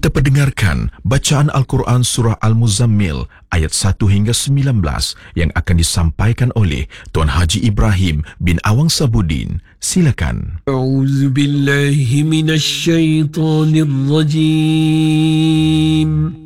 Kita perdengarkan bacaan Al-Quran Surah Al-Muzammil ayat 1 hingga 19 yang akan disampaikan oleh Tuan Haji Ibrahim bin Awang Sabudin. Silakan. A'udzu billahi minasy syaithanir rajim.